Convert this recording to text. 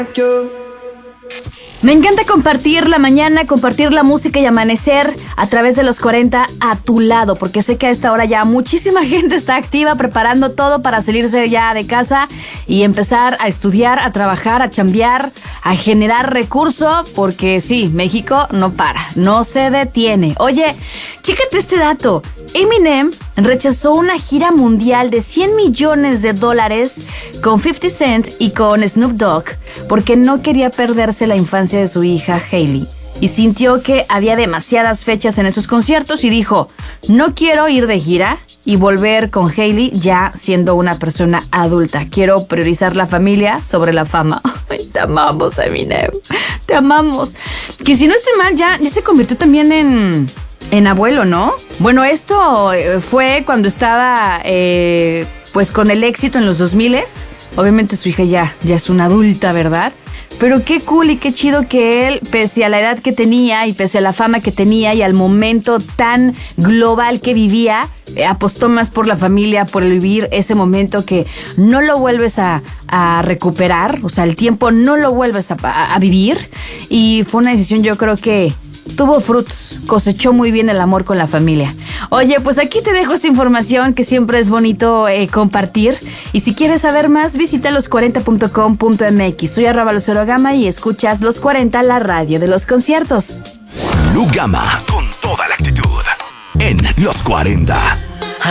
Me encanta compartir la mañana, compartir la música y amanecer a través de los 40 a tu lado, porque sé que a esta hora ya muchísima gente está activa preparando todo para salirse ya de casa y empezar a estudiar, a trabajar, a chambear, a generar recurso, porque sí, México no para, no se detiene. Oye, chécate este dato. Eminem rechazó una gira mundial de $100 millones con 50 Cent y con Snoop Dogg porque no quería perderse la infancia de su hija Hailey y sintió que había demasiadas fechas en esos conciertos y dijo, no quiero ir de gira y volver con Hailey ya siendo una persona adulta. Quiero priorizar la familia sobre la fama. Ay, te amamos, Eminem. Te amamos. Que si no estoy mal, ya se convirtió también en abuelo, ¿no? Bueno, esto fue cuando estaba pues con el éxito en los 2000s. Obviamente su hija ya es una adulta, ¿verdad? Pero qué cool y qué chido que él, pese a la edad que tenía y pese a la fama que tenía y al momento tan global que vivía, apostó más por la familia, por el vivir ese momento que no lo vuelves a recuperar. O sea, el tiempo no lo vuelves a vivir. Y fue una decisión, yo creo que tuvo frutos, cosechó muy bien el amor con la familia. Oye, pues aquí te dejo esta información que siempre es bonito compartir. Y si quieres saber más, visita los40.com.mx. Soy @LuceroGama y escuchas Los 40, la radio de los conciertos. Lu Gama, con toda la actitud, en Los 40.